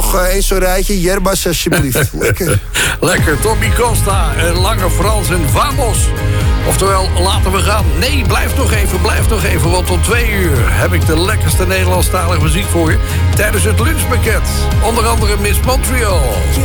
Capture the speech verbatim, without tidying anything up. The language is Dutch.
nog uh, eens zo'n rijtje. Yerbas, alsjeblieft. Lekker. Lekker. Tommy Costa en Lange Frans en Vamos. Oftewel, laten we gaan. Nee, blijf nog even, blijf nog even. Want tot twee uur heb ik de lekkerste Nederlandstalige muziek voor je. Tijdens het lunchpakket. Onder andere Miss Montreal.